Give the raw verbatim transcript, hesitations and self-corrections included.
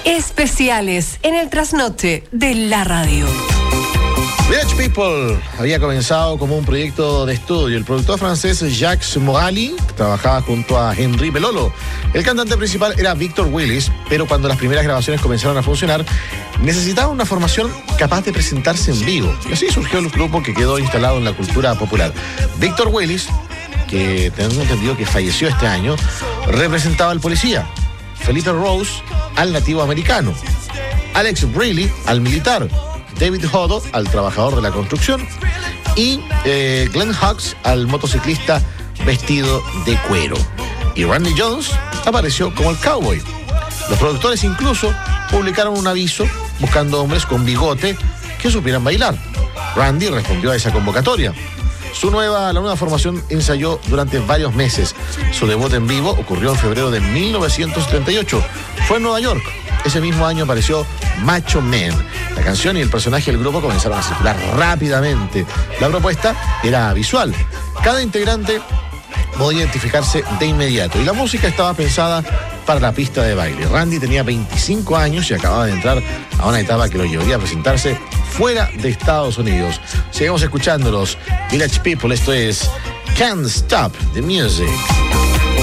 Especiales en el trasnoche de la radio. Village People había comenzado como un proyecto de estudio. El productor francés Jacques Morali trabajaba junto a Henry Belolo. El cantante principal era Victor Willis, pero cuando las primeras grabaciones comenzaron a funcionar, necesitaban una formación capaz de presentarse en vivo. Y así surgió el grupo que quedó instalado en la cultura popular. Victor Willis, que tengo entendido que falleció este año, representaba al policía. Felipe Rose al nativo americano. Alex Briley al militar. David Hodo al trabajador de la construcción y eh, Glenn Hughes al motociclista vestido de cuero. Y Randy Jones apareció como el cowboy. Los productores incluso publicaron un aviso buscando hombres con bigote que supieran bailar. Randy respondió a esa convocatoria. Su nueva, la nueva formación ensayó durante varios meses. Su debut en vivo ocurrió en febrero de mil novecientos setenta y ocho. Fue en Nueva York. Ese mismo año apareció Macho Man. La canción y el personaje del grupo comenzaron a circular rápidamente. La propuesta era visual. Cada integrante podía identificarse de inmediato y la música estaba pensada para la pista de baile. Randy tenía veinticinco años y acababa de entrar a una etapa que lo llevaría a presentarse fuera de Estados Unidos. Sigamos escuchándolos. Village People, esto es Can't Stop the Music.